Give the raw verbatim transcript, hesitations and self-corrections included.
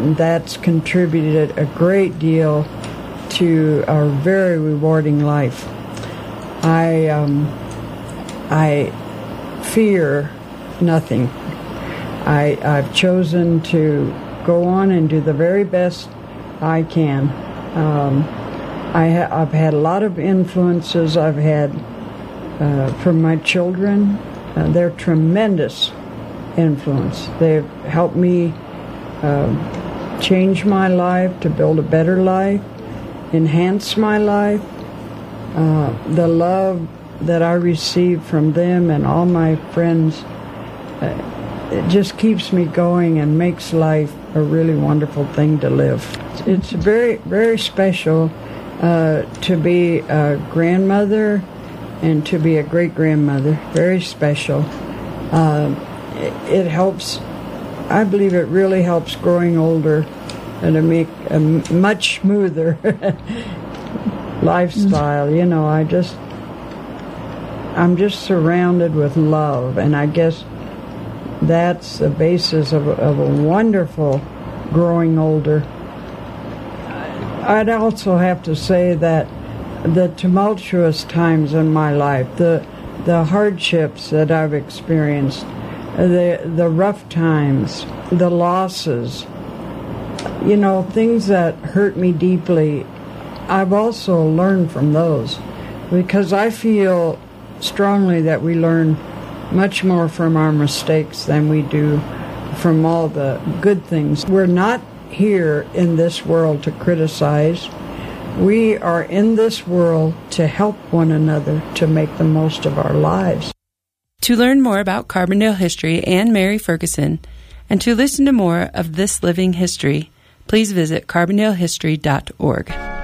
and that's contributed a great deal to a very rewarding life. I um, I fear nothing. I, I've chosen to go on and do the very best I can. Um, I ha- I've had a lot of influences I've had uh, from my children. Uh, they're tremendous influence. They've helped me uh, change my life, to build a better life, enhance my life. Uh, the love that I receive from them and all my friends, uh, it just keeps me going and makes life a really wonderful thing to live. It's very, very special uh, to be a grandmother and to be a great-grandmother. Very special. Uh, it, it helps, I believe it really helps growing older and to make a much smoother lifestyle. You know, I just, I'm just surrounded with love, and I guess that's the basis of a, of a wonderful growing older. I'd also have to say that the tumultuous times in my life, the the hardships that I've experienced, the the rough times, the losses, you know, things that hurt me deeply, I've also learned from those, because I feel strongly that we learn much more from our mistakes than we do from all the good things. We're not here in this world to criticize. We are in this world to help one another to make the most of our lives. To learn more about Carbondale history and Mary Ferguson, and to listen to more of This Living History, please visit carbondale history dot org.